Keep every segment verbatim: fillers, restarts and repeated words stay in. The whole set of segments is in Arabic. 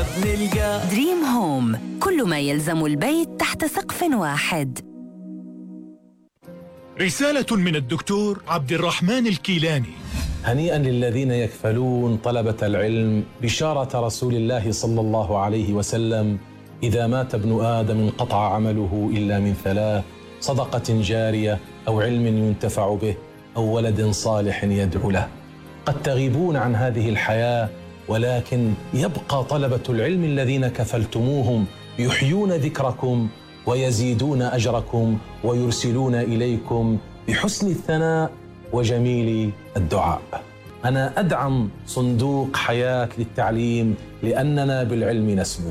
بنلقى. دريم هوم، كل ما يلزم البيت تحت سقف واحد. رسالة من الدكتور عبد الرحمن الكيلاني. هنيئا للذين يكفلون طلبة العلم بشارة رسول الله صلى الله عليه وسلم: إذا مات ابن آدم انقطع عمله إلا من ثلاث: صدقة جارية أو علم ينتفع به أو ولد صالح يدعو له. قد تغيبون عن هذه الحياة، ولكن يبقى طلبة العلم الذين كفلتموهم يحيون ذكركم ويزيدون أجركم ويرسلون إليكم بحسن الثناء وجميل الدعاء. أنا أدعم صندوق حياة للتعليم لأننا بالعلم نسمو.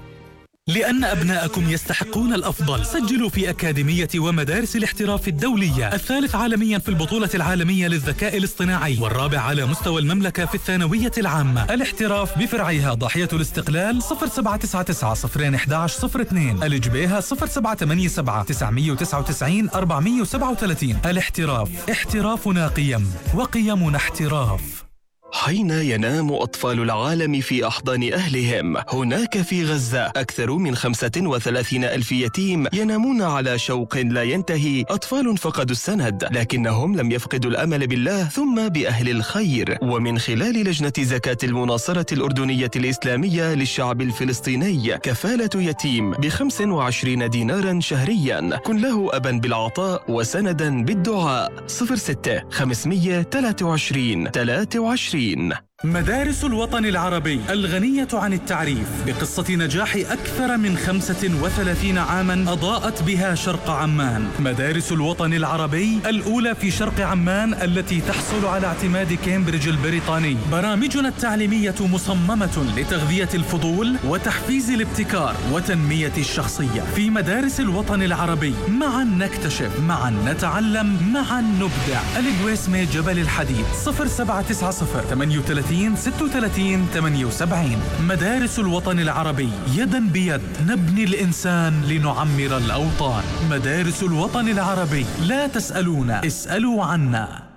لأن أبناءكم يستحقون الأفضل، سجلوا في أكاديمية ومدارس الاحتراف الدولية، الثالث عالميا في البطولة العالمية للذكاء الاصطناعي، والرابع على مستوى المملكة في الثانوية العامة. الاحتراف بفرعها ضاحية الاستقلال صفر سبعة تسعة تسعة صفرين واحد واحد صفر اثنين، الجبيهة صفر سبعة ثمانية سبعة تسعمائة وتسعة وتسعين أربعمائة وسبعة وثلاثين. الاحتراف، احترافنا قيم وقيمنا احتراف. حين ينام أطفال العالم في أحضان أهلهم، هناك في غزة أكثر من خمسة وثلاثين ألف يتيم ينامون على شوق لا ينتهي. أطفال فقدوا السند، لكنهم لم يفقدوا الأمل بالله ثم بأهل الخير. ومن خلال لجنة زكاة المناصرة الأردنية الإسلامية للشعب الفلسطيني، كفالة يتيم بخمس وعشرين دينارا شهريا. كن له أبا بالعطاء وسندا بالدعاء. صفر ستة خمسمائة وثلاثة وعشرين ثلاثة وعشرين. مدارس الوطن العربي الغنية عن التعريف بقصة نجاح أكثر من خمسة وثلاثين عاما أضاءت بها شرق عمان. مدارس الوطن العربي الأولى في شرق عمان التي تحصل على اعتماد كامبريدج البريطاني. برامجنا التعليمية مصممة لتغذية الفضول وتحفيز الابتكار وتنمية الشخصية. في مدارس الوطن العربي معا نكتشف، معا نتعلم، معا نبدع. الجويسمي جبل الحديد صفر سبعة تسعة صفر ثمانية وثلاثين ستة وثلاثين ثمانية وسبعين. مدارس الوطن العربي، يدا بيد نبني الإنسان لنعمر الأوطان. مدارس الوطن العربي، لا تسألونا، اسألوا عنا.